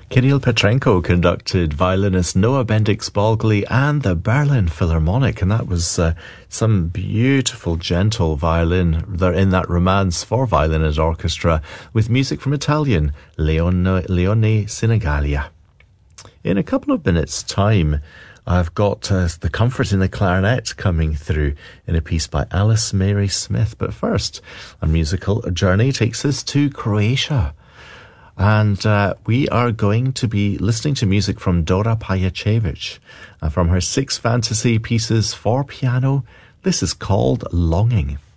Kirill Petrenko conducted violinist Noah Bendix-Bolgley and the Berlin Philharmonic, and that was some beautiful, gentle violin there in that romance for violin and orchestra, with music from Italian Leone Sinigalia. In a couple of minutes' time, I've got The Comfort in the Clarinet coming through in a piece by Alice Mary Smith. But first, a musical journey takes us to Croatia. And we are going to be listening to music from Dora Pajacevic. And from her 6 fantasy pieces for piano, this is called Longing.